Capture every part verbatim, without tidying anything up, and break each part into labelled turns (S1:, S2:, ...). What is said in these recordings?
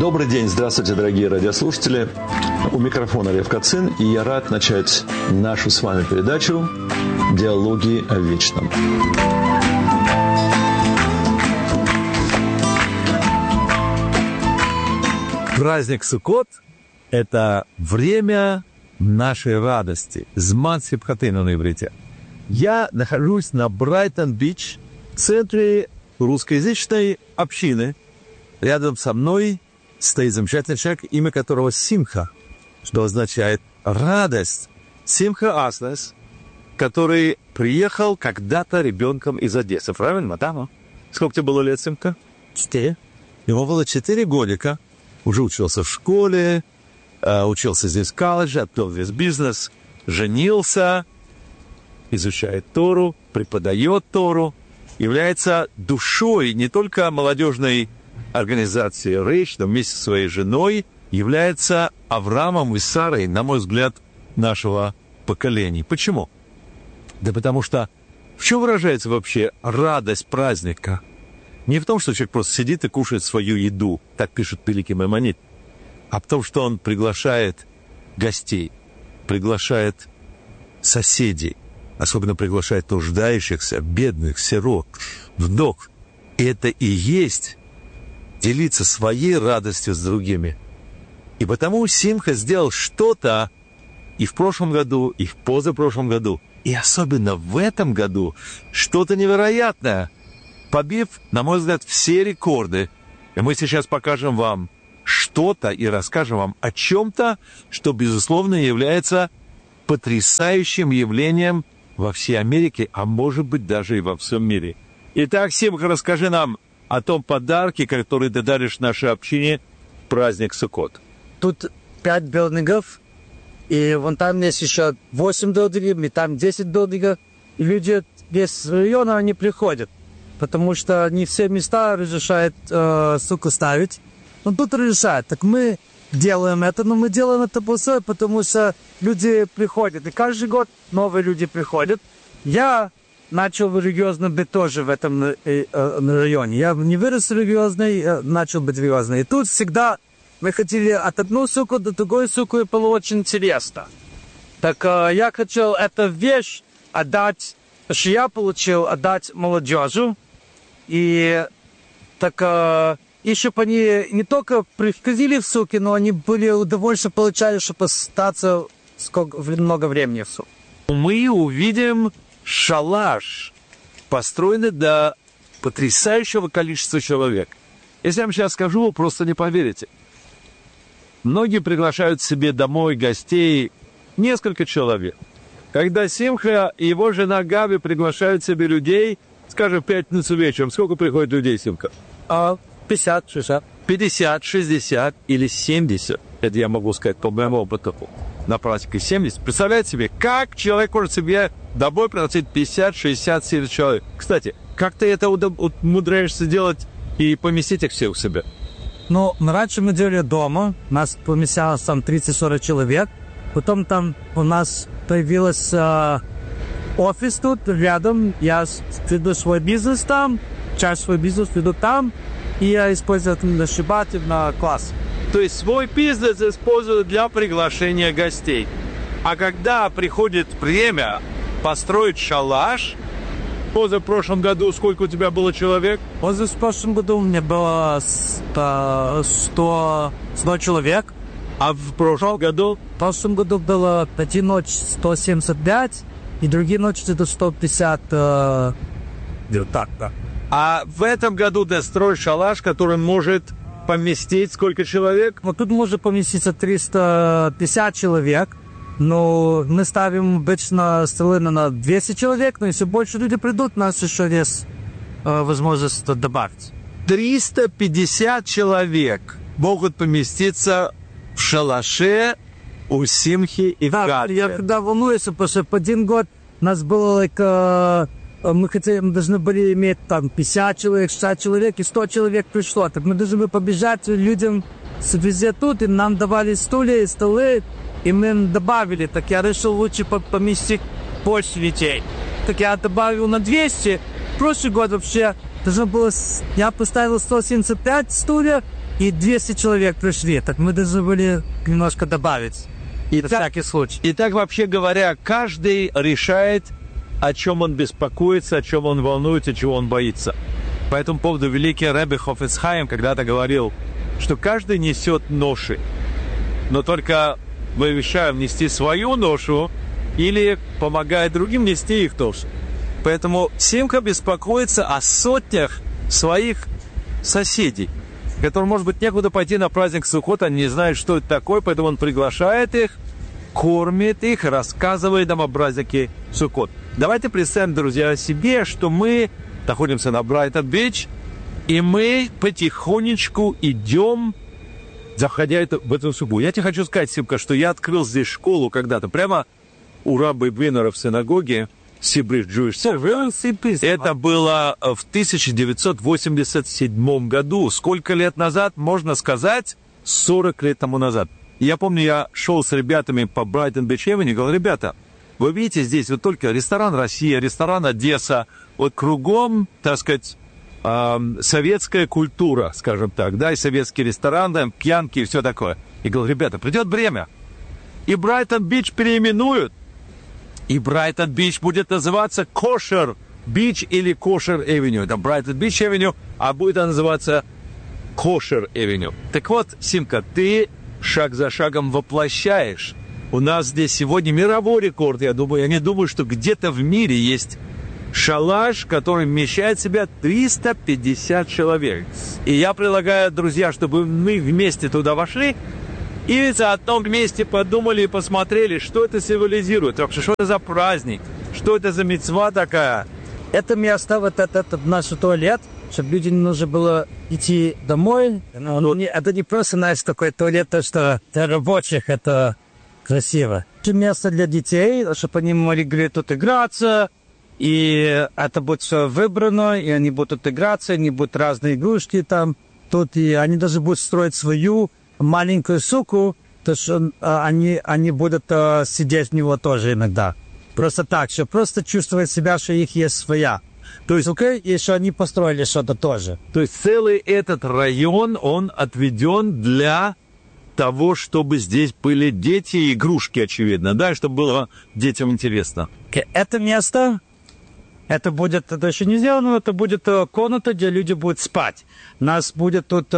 S1: Добрый день, здравствуйте, дорогие радиослушатели. У микрофона Лев Кацин, и я рад начать нашу с вами передачу «Диалоги о вечном».
S2: Праздник Суккот – это время нашей радости. Зман Симхатейну на иврите. Я нахожусь на Брайтон-Бич, в центре русскоязычной общины. Рядом со мной стоит замечательный человек, имя которого Симха, что означает радость. Симха Аснес, который приехал когда-то ребенком из Одессы. Правильно, мадама? Сколько тебе было лет, Симха? Четыре. Ему было четыре годика. Уже учился в школе, учился здесь в колледже, открыл весь бизнес, женился, изучает Тору, преподает Тору, является душой не только молодежной организации Рейш, но вместе со своей женой является Авраамом и Сарой, на мой взгляд, нашего поколения. Почему? Да потому что в чем выражается вообще радость праздника? Не в том, что человек просто сидит и кушает свою еду, так пишет великий Маймонид, а в том, что он приглашает гостей, приглашает соседей, особенно приглашает нуждающихся, бедных, сирот, вдов. И это и есть делиться своей радостью с другими. И потому Симха сделал что-то и в прошлом году, и в позапрошлом году, и особенно в этом году что-то невероятное, побив, на мой взгляд, все рекорды. И мы сейчас покажем вам что-то и расскажем вам о чем-то, что, безусловно, является потрясающим явлением во всей Америке, а может быть, даже и во всем мире. Итак, Симха, расскажи нам о том подарке, который ты даришь нашей общине в праздник Суккот.
S3: Тут пять билдингов, и вон там есть еще восемь билдингов, и там десять билдингов. И люди из района, они приходят, потому что не все места разрешают э, суку ставить. Но тут разрешают. Так мы делаем это, но мы делаем это большое, потому что люди приходят. И каждый год новые люди приходят. Я начал религиозно быть тоже в этом э, э, районе. Я не вырос религиозный, э, начал быть религиозный. И тут всегда мы хотели от одной суку до другой суку, и было очень интересно. Так э, я хотел эту вещь отдать, что я получил, отдать молодежи. И так э, еще бы они не только приходили в суки, но они были удовольствия получали, чтобы остаться сколько, много времени в суке.
S2: Мы увидим шалаш, построенный для потрясающего количества человек. Если я вам сейчас скажу, вы просто не поверите. Многие приглашают себе домой гостей, несколько человек. Когда Симха и его жена Габи приглашают себе людей, скажем, в пятницу вечером, сколько приходит людей, Симха?
S3: А, пятьдесят, шестьдесят.
S2: пятьдесят, шестьдесят или семьдесят. Это я могу сказать по моему опыту. На практике семьдесят. Представляете себе, как человек может себе домой приносить пятьдесят, шестьдесят, семьдесят человек. Кстати, как ты это умудряешься делать и поместить их все у себя?
S3: Ну, раньше мы делали дома. У нас помещалось там тридцать-сорок человек. Потом там у нас появилась э, офис тут рядом. Я веду свой бизнес там. Часть свой бизнес веду там. И я использую это на шаббате, на класс.
S2: То есть свой бизнес использую для приглашения гостей. А когда приходит время построить шалаш, позапрошлом году сколько у тебя было человек?
S3: Позапрошлом году у меня было сто, сто человек.
S2: А в прошлом году?
S3: В прошлом году было одну ночь сто семьдесят пять, и другие ночи это сто пятьдесят. Э, так, да.
S2: А в этом году ты строишь шалаш, который может поместить сколько человек?
S3: Вот тут может поместиться триста пятьдесят человек. Но мы ставим обычно столы на двести человек, но если больше людей придут, у нас еще есть э, возможность добавить.
S2: триста пятьдесят человек могут поместиться в шалаше у Симхи и
S3: да,
S2: в Габи.
S3: Я когда волнуюсь, потому что в один год у нас было like, э, мы, хотели, мы должны были иметь там пятьдесят человек, шестьдесят человек, и сто человек пришло. Так мы должны были побежать людям везде тут, и нам давали стулья и столы, и мы добавили. Так я решил лучше поместить больше людей. Так я добавил на двести. В прошлый год вообще должно было... Я поставил сто семьдесят пять стульев, и двести человек пришли. Так мы должны были немножко добавить.
S2: И
S3: на
S2: так,
S3: всякий случай.
S2: И так, вообще говоря, каждый решает, о чем он беспокоится, о чем он волнуется, чего он боится. По этому поводу великий Ребе Хофец Хаим когда-то говорил, что каждый несет ноши, но только мы решаем нести свою ношу или помогает другим нести их ношу. Поэтому Симха беспокоится о сотнях своих соседей, которым, может быть, некуда пойти на праздник Суккот, они не знают, что это такое, поэтому он приглашает их, кормит их, рассказывает им о празднике Суккот. Давайте представим, друзья, себе, что мы находимся на Брайтон-Бич, и мы потихонечку идем, заходя в эту субботу. Я тебе хочу сказать, Симка, что я открыл здесь школу когда-то, прямо у Рабби Винера в синагоге, Сибриш Джуиш. Это было в тысяча девятьсот восемьдесят седьмом году. Сколько лет назад? Можно сказать, сорок лет тому назад. И я помню, я шел с ребятами по Брайтон-Бич-Эвеню и говорил: ребята, вы видите, здесь вот только ресторан «Россия», ресторан «Одесса», вот кругом, так сказать, э, советская культура, скажем так, да, и советский ресторан, да, пьянки и все такое. И говорю: ребята, придет время, и Брайтон-Бич переименуют, и Брайтон-Бич будет называться Кошер-Бич или Кошер-Эвеню. Это Брайтон-Бич-Эвеню, а будет она называться Кошер-Эвеню. Так вот, Симка, ты шаг за шагом воплощаешь. У нас здесь сегодня мировой рекорд, я думаю. Я не думаю, что где-то в мире есть шалаш, который вмещает в себя триста пятьдесят человек. И я предлагаю, друзья, чтобы мы вместе туда вошли и заодно вместе подумали и посмотрели, что это символизирует. Вообще, что это за праздник, что это за мицва такая.
S3: Это место, вот это, это наш туалет, чтобы людям не нужно было идти домой. Ну, не, это не просто наш такой туалет, то, что для рабочих это красиво. Это место для детей, чтобы они могли тут играться, и это будет все выбрано, и они будут играться, они будут разные игрушки там. Тут и они даже будут строить свою маленькую суку, то что а, они, они будут а, сидеть в него тоже иногда. Просто так, что просто чувствовать себя, что их есть своя. То есть, okay, и что они построили что-то тоже.
S2: То есть целый этот район, он отведен для того, чтобы здесь были дети и игрушки, очевидно, да, чтобы было детям интересно.
S3: Это место, это будет, это еще не сделано, это будет комната, где люди будут спать. У нас будет тут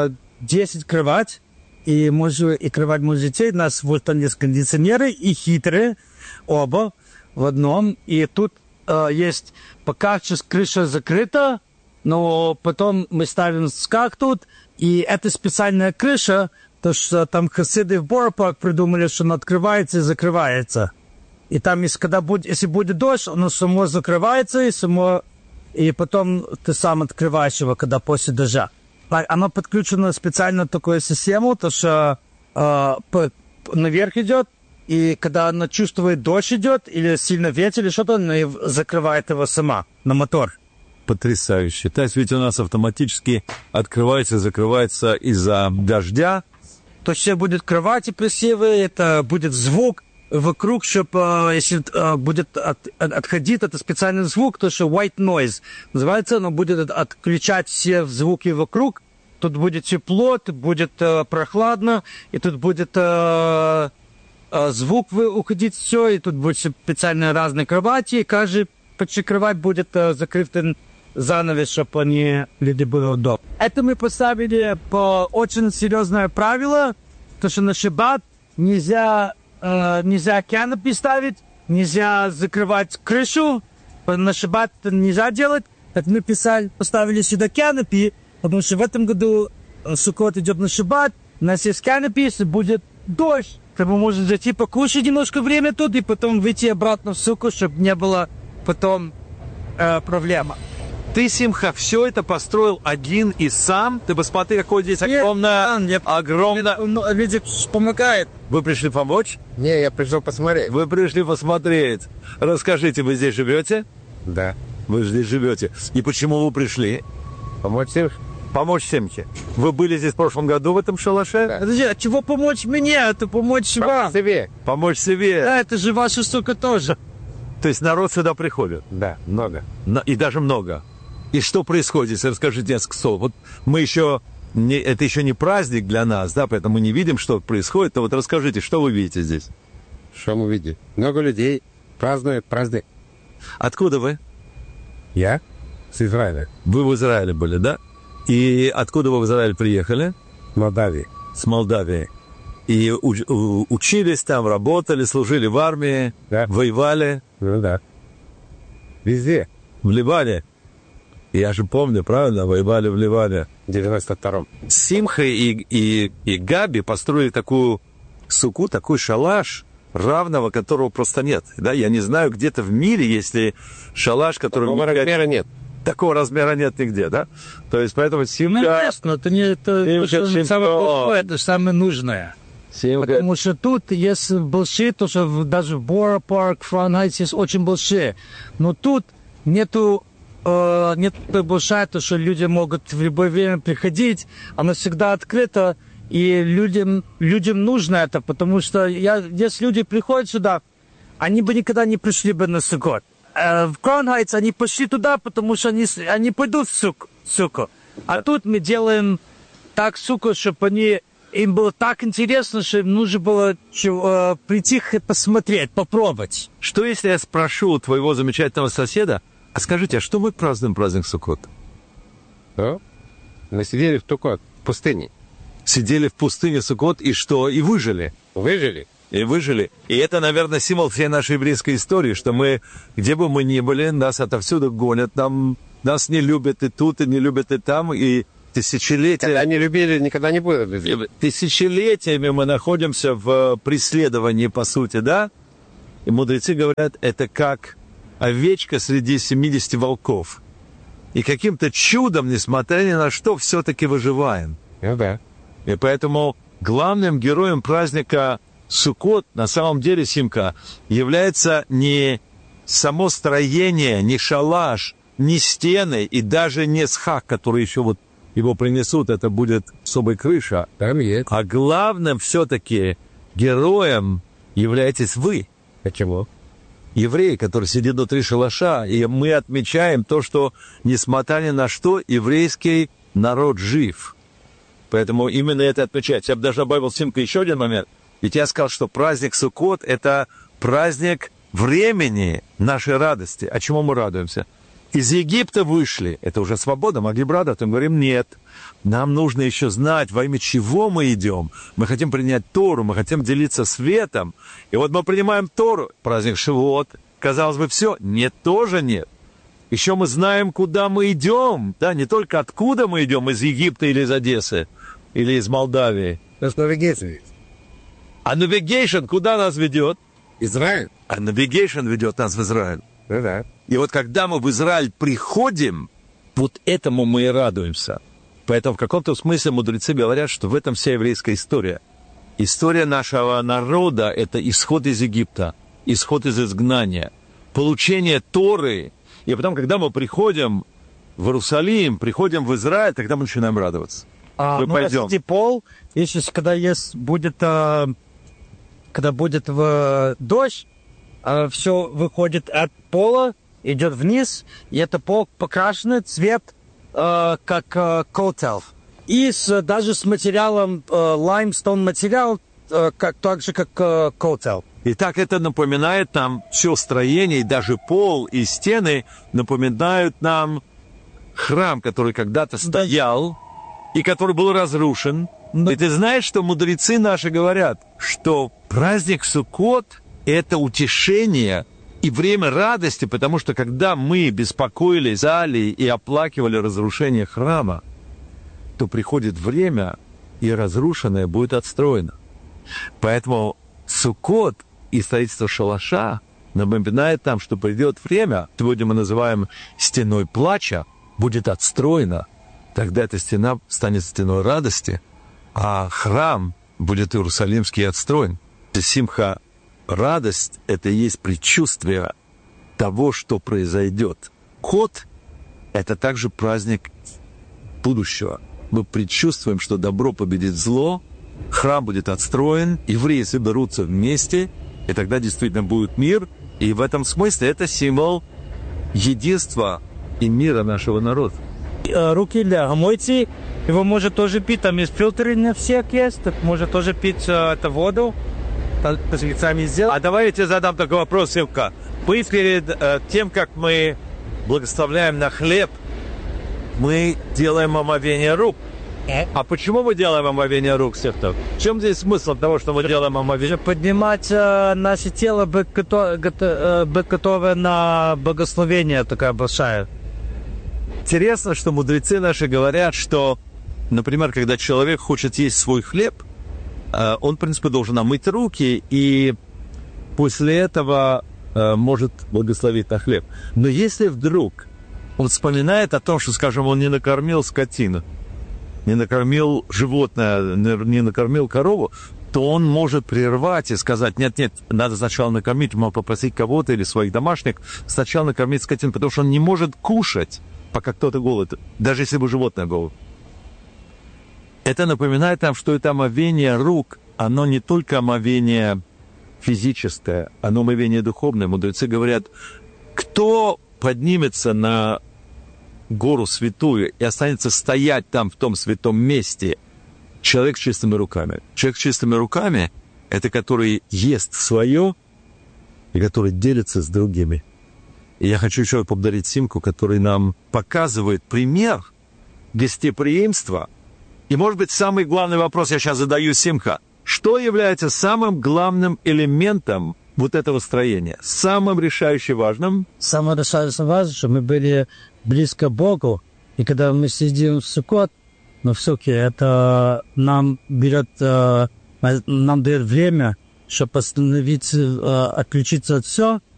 S3: десять кровать, и, можу, и кровать детей. У нас вот там есть кондиционеры и хитрые, оба в одном. И тут э, есть, пока сейчас крыша закрыта, но потом мы ставим скак тут, и это специальная крыша, то что там хасиды в Боропак придумали, что она открывается и закрывается. И там, если, когда будет, если будет дождь, оно само закрывается, и, само, и потом ты сам открываешь его, когда после дождя. Оно подключено специально в такую систему, то что э, по, наверх идет, и когда она чувствует, дождь идет, или сильно ветер, или что-то, она закрывает его сама на мотор.
S2: Потрясающе. То есть ведь у нас автоматически открывается и закрывается из-за дождя.
S3: То есть все будет кровати красивые, это будет звук вокруг, чтобы, если э, будет от, от, отходить, это специальный звук, то что white noise называется, оно будет от, отключать все звуки вокруг. Тут будет тепло, тут будет э, прохладно, и тут будет э, э, звук уходить все, и тут будет специальные разные кровати, и каждый почти кровать будет э, закрытым занавес, чтобы они, люди были удобны. Это мы поставили по очень серьезное правило, то что на шаббат нельзя Uh, нельзя канопи ставить, нельзя закрывать крышу, на шаббат нельзя делать. Так мы писали, поставили сюда канопи, потому что в этом году Суккот идет на шаббат, у нас есть канопи, если будет дождь, то мы можем зайти покушать немножко время тут и потом выйти обратно в Суккот, чтобы не было потом uh, проблемы.
S2: Ты, Симха, все это построил один и сам? Ты посмотри, какое здесь огромное...
S3: Нет,
S2: огромное...
S3: Ну, люди помогают.
S2: Вы пришли помочь?
S4: Не, я пришел посмотреть.
S2: Вы пришли посмотреть. Расскажите, вы здесь живете?
S4: Да.
S2: Вы здесь живете. И почему вы пришли?
S4: Помочь всем?
S2: Помочь Семке. Вы были здесь в прошлом году в этом шалаше?
S3: Да. Подожди, а чего помочь мне? Это помочь вам.
S4: Помочь себе.
S2: Помочь себе.
S3: Да, это же ваша штука тоже.
S2: То есть народ сюда приходит?
S4: Да, много.
S2: И даже много. И что происходит, если расскажите несколько слов? Вот мы еще не, это еще не праздник для нас, да, поэтому мы не видим, что происходит. Но вот расскажите, что вы видите здесь?
S4: Что мы видим? Много людей празднуют праздник.
S2: Откуда вы?
S4: Я с Израиля,
S2: Вы в Израиле были, да? И откуда вы в Израиль приехали?
S4: Молдавии.
S2: С Молдавии. И уч- у- учились там, работали, служили в армии,
S4: Да.
S2: воевали
S4: Ну да. Везде.
S2: в Ливане. Я же помню, правильно, воевали в Ливане.
S4: В девяносто втором.
S2: Симха и, и, и Габи построили такую суку, такой шалаш, равного которого просто нет. Да? Я не знаю, где-то в мире, если шалаш, который...
S4: Такого размера нет.
S2: Такого размера нет нигде, да? То есть, поэтому
S3: Ну,
S2: Симха...
S3: ясно, это не это,
S2: Ты
S3: то,
S2: уже
S3: что
S2: чем-
S3: самое
S2: О.
S3: плохое, это самое нужное.
S2: Симха...
S3: Потому что тут есть большие, то что в- даже в Бора Парк, Франхайт есть очень большие. Но тут нету, э, нет такой большая, то что люди могут в любое время приходить, она всегда открыта, и людям, людям нужно это, потому что я, если люди приходят сюда, они бы никогда не пришли бы на Суккот. Э, в Кронхайтс они пошли туда, потому что они, с- они пойдут в сук, суку. А тут мы делаем так суку, чтобы они... Им было так интересно, что им нужно было чё- э, прийти и посмотреть, попробовать.
S2: Что если я спрошу у твоего замечательного соседа, а скажите, а что мы празднуем праздник Суккот?
S4: То мы сидели в только в пустыне.
S2: Сидели в пустыне Суккот и что? И выжили.
S4: Выжили.
S2: И выжили. И это, наверное, символ всей нашей еврейской истории, что мы, где бы мы ни были, нас отовсюду гонят, нам, нас не любят и тут, и не любят и там, и тысячелетия...
S4: Когда не любили, никогда не будут любить.
S2: И Тысячелетиями мы находимся в преследовании, по сути, да? И мудрецы говорят, это как овечка среди семидесяти волков. И каким-то чудом, несмотря ни на что, все-таки выживаем.
S4: Ну да.
S2: И поэтому главным героем праздника Суккот, на самом деле, Симка, является не само строение, не шалаш, не стены и даже не схак, который еще вот его принесут, это будет особая крыша.
S4: Там есть.
S2: А главным все-таки героем являетесь вы,
S4: Почему?
S2: евреи, который сидит внутри шалаша, и мы отмечаем то, что, несмотря ни на что, еврейский народ жив. Поэтому именно это отмечается. Я бы даже добавил, Симка, еще один момент. Ведь я сказал, что праздник Суккот – это праздник времени нашей радости. А чему мы радуемся? Из Египта вышли, это уже свобода, могли бы радоваться. Мы говорим, нет, нам нужно еще знать, во имя чего мы идем. Мы хотим принять Тору, мы хотим делиться светом. И вот мы принимаем Тору, праздник Шивот. Казалось бы, все. Нет, тоже нет. Еще мы знаем, куда мы идем. Да, не только откуда мы идем, из Египта или из Одессы, или из Молдавии.
S4: Это навигация.
S2: А навигейшн куда нас ведет?
S4: Израиль.
S2: А навигейшн ведет нас в Израиль.
S4: Ну да.
S2: И вот когда мы в Израиль приходим, вот этому мы и радуемся. Поэтому в каком-то смысле мудрецы говорят, что в этом вся еврейская история. История нашего народа – это исход из Египта, исход из изгнания, получение Торы. И потом, когда мы приходим в Иерусалим, приходим в Израиль, тогда мы начинаем радоваться.
S3: А,
S2: Мы
S3: ну,
S2: пойдем.
S3: если пол, если когда есть, будет, а, когда будет в, дождь, все выходит от пола, идет вниз, и это пол покрашенный цвет, а, как а, котел. И с, даже с материалом, лаймстон материал, а, как, так же, как а, котел.
S2: Итак, это напоминает нам все строение, и даже пол, и стены напоминают нам храм, который когда-то стоял, и который был разрушен.
S3: Да.
S2: И ты знаешь, что мудрецы наши говорят, что праздник Суккот – это утешение и время радости, потому что когда мы беспокоились за Али и оплакивали разрушение храма, то приходит время, и разрушенное будет отстроено. Поэтому Суккот и строительство шалаша напоминает нам, что придет время, сегодня мы называем стеной плача, будет отстроено. Тогда эта стена станет стеной радости, а храм будет иерусалимский отстроен. Симха, радость – это и есть предчувствие того, что произойдет. Кот – это также праздник будущего. Мы предчувствуем, что добро победит зло, храм будет отстроен, евреи соберутся вместе, и тогда действительно будет мир. И в этом смысле это символ единства и мира нашего народа.
S3: э, руки для мойте. Его может тоже пить, там есть фильтры на всех есть, так может тоже пить э, это воду. Так, сами сделать.
S2: А давай я тебе задам такой вопрос, Симка. Мы перед э, тем, как мы благословляем на хлеб, мы делаем омовение рук. А почему мы делаем омовение рук, Симка? В чем здесь смысл того, что мы делаем омовение?
S3: Чтобы поднимать э, наше тело, быть готов, готов, быть готовы на благословение, такая большая.
S2: Интересно, что мудрецы наши говорят, что, например, когда человек хочет есть свой хлеб, э, он, в принципе, должен омыть руки, и после этого э, может благословить на хлеб. Но если вдруг он вспоминает о том, что, скажем, он не накормил скотину, не накормил животное, не накормил корову, то он может прервать и сказать, нет-нет, надо сначала накормить, мол, попросить кого-то или своих домашних сначала накормить скотину, потому что он не может кушать, пока кто-то голоден, даже если бы животное голодно. Это напоминает нам, что это омовение рук, оно не только омовение физическое, оно омовение духовное. Мудрецы говорят, кто поднимется на гору святую и останется стоять там, в том святом месте, человек с чистыми руками. Человек с чистыми руками – это который ест свое и который делится с другими. И я хочу еще поблагодарить Симку, который нам показывает пример гостеприимства. И, может быть, самый главный вопрос я сейчас задаю, Симха. Что является самым главным элементом вот этого строения? Самым решающим важным?
S3: Самое решающее важно, что мы были близко к Богу. И когда мы сидим в Суккот, но все-таки это нам берет, нам дает время, чтобы остановиться, отключиться от всего